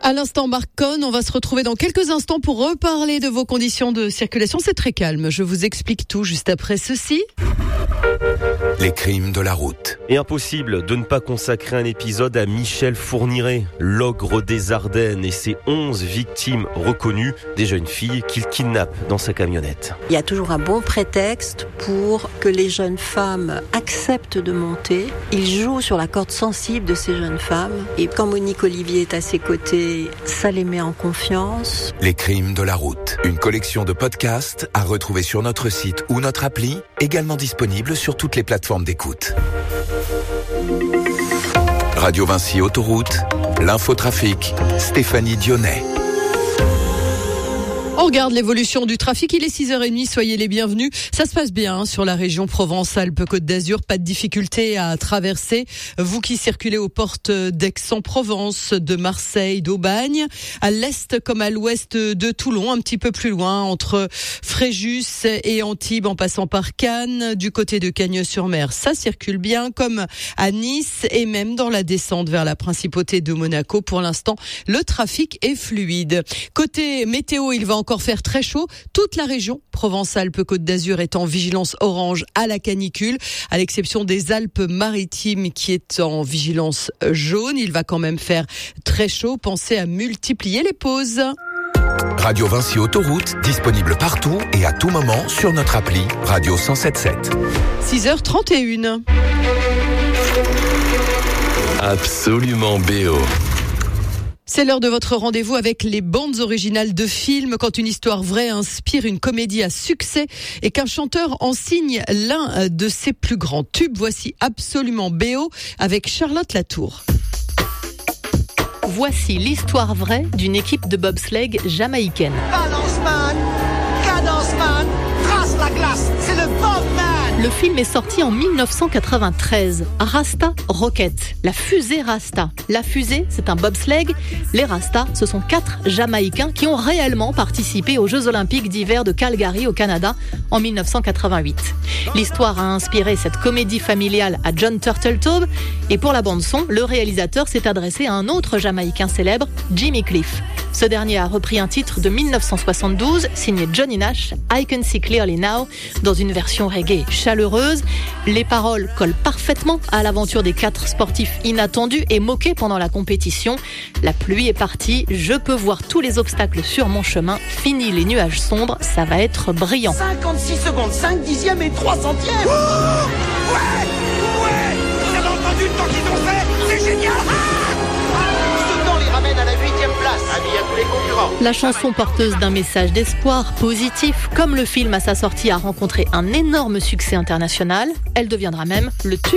À l'instant, Marc Cohn, on va se retrouver dans quelques instants pour reparler de vos conditions de circulation. C'est très calme. Je vous explique tout juste après ceci. Les crimes de la route. Et impossible de ne pas consacrer un épisode à Michel Fourniret, l'ogre des Ardennes et ses 11 victimes reconnues, des jeunes filles qu'il kidnappe dans sa camionnette. Il y a toujours un bon prétexte pour que les jeunes femmes acceptent de monter. Il joue sur la corde sensible de ces jeunes femmes. Et quand Monique Olivier est à ses côtés, ça les met en confiance. Les crimes de la route. Une collection de podcasts à retrouver sur notre site ou notre appli, également disponible sur toutes les plateformes d'écoute. Radio Vinci Autoroute, l'infotrafic, Stéphanie Dionnet. On regarde l'évolution du trafic, il est 6h30, soyez les bienvenus. Ça se passe bien sur la région Provence-Alpes-Côte d'Azur, pas de difficulté à traverser. Vous qui circulez aux portes d'Aix-en-Provence, de Marseille, d'Aubagne, à l'est comme à l'ouest de Toulon, un petit peu plus loin, entre Fréjus et Antibes en passant par Cannes, du côté de Cagnes-sur-Mer, ça circule bien, comme à Nice et même dans la descente vers la principauté de Monaco. Pour l'instant, le trafic est fluide. Côté météo, il va encore faire très chaud. Toute la région Provence-Alpes-Côte d'Azur est en vigilance orange à la canicule, à l'exception des Alpes-Maritimes qui est en vigilance jaune. Il va quand même faire très chaud. Pensez à multiplier les pauses. Radio Vinci Autoroute, disponible partout et à tout moment sur notre appli Radio 107.7. 6h31. Absolument BO. C'est l'heure de votre rendez-vous avec les bandes originales de films. Quand une histoire vraie inspire une comédie à succès et qu'un chanteur en signe l'un de ses plus grands tubes, voici Absolument BO avec Charlotte Latour. Voici l'histoire vraie d'une équipe de bobsleigh jamaïcaine. Balance man, cadence man, trace la glace, c'est le Bobman. Le film est sorti en 1993. Rasta Rocket, la fusée Rasta. La fusée, c'est un bobsleigh. Les Rasta, ce sont 4 Jamaïcains qui ont réellement participé aux Jeux Olympiques d'hiver de Calgary au Canada en 1988. L'histoire a inspiré cette comédie familiale à John Turteltaub. Et pour la bande-son, le réalisateur s'est adressé à un autre Jamaïcain célèbre, Jimmy Cliff. Ce dernier a repris un titre de 1972, signé Johnny Nash, I Can See Clearly Now, dans une version reggae chaleureuse. Les paroles collent parfaitement à l'aventure des 4 sportifs inattendus et moqués pendant la compétition. La pluie est partie, je peux voir tous les obstacles sur mon chemin, fini les nuages sombres, ça va être brillant. 56 secondes, 5 dixièmes et 3 centièmes. Oh ouais, vous avez entendu le temps qu'ils ont fait, c'est génial. Ce temps les ramène à la 8e place, avis à tous les concurrents. La chanson porteuse d'un message d'espoir positif, comme le film à sa sortie a rencontré un énorme succès international, elle deviendra même le tube